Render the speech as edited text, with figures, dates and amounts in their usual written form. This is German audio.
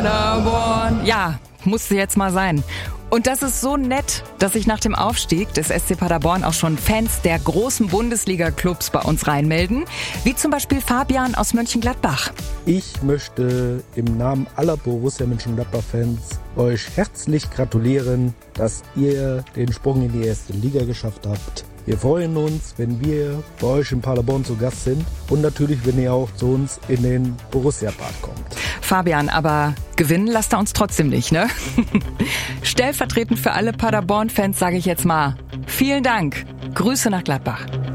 Paderborn. Ja, musste jetzt mal sein. Und das ist so nett, dass sich nach dem Aufstieg des SC Paderborn auch schon Fans der großen Bundesliga-Clubs bei uns reinmelden, wie zum Beispiel Fabian aus Mönchengladbach. Ich möchte im Namen aller Borussia Mönchengladbach-Fans euch herzlich gratulieren, dass ihr den Sprung in die erste Liga geschafft habt. Wir freuen uns, wenn wir bei euch in Paderborn zu Gast sind und natürlich, wenn ihr auch zu uns in den Borussia-Park kommt. Fabian, aber gewinnen lasst ihr uns trotzdem nicht, ne? Stellvertretend für alle Paderborn-Fans sage ich jetzt mal vielen Dank. Grüße nach Gladbach.